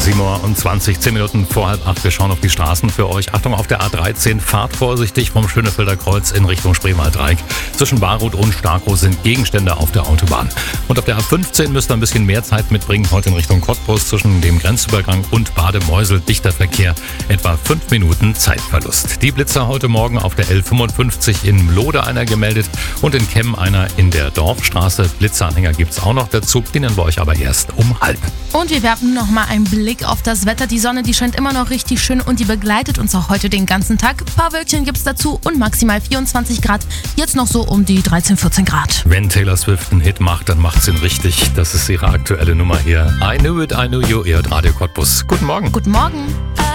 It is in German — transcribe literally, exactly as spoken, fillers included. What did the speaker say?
sieben Uhr zwanzig, zehn Minuten vor halb acht. Wir schauen auf die Straßen für euch. Achtung, auf der A dreizehn, fahrt vorsichtig vom Schönefelder Kreuz in Richtung Spreewald-Dreieck. Zwischen Barroth und Starkow sind Gegenstände auf der Autobahn. Und auf der A fünfzehn müsst ihr ein bisschen mehr Zeit mitbringen, heute in Richtung Cottbus zwischen dem Grenzübergang und Bademeusel. Dichter Verkehr, etwa fünf Minuten Zeitverlust. Die Blitzer heute Morgen auf der L fünfundfünfzig in Mlode einer gemeldet und in Kemm einer in der Dorfstraße. Blitzeranhänger gibt's auch noch dazu, die nennen wir euch aber erst um halb. Und wir werfen noch mal einen Blick auf das Wetter. Die Sonne, die scheint immer noch richtig schön und die begleitet uns auch heute den ganzen Tag. Ein paar Wölkchen gibt's dazu und maximal vierundzwanzig Grad. Jetzt noch so um die dreizehn, vierzehn Grad. Wenn Taylor Swift einen Hit macht, dann macht's ihn richtig. Das ist ihre aktuelle Nummer hier. I Knew It, I Knew You, ihr hört Radio Cottbus. Guten Morgen. Guten Morgen.